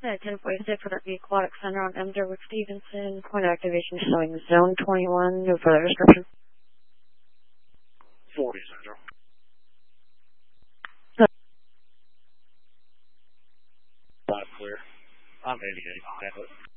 1046 for the Aquatic Center on M. Derwick Stevenson. Point of activation showing Zone 21. No further description. 40 Central. Clear. I'm 88.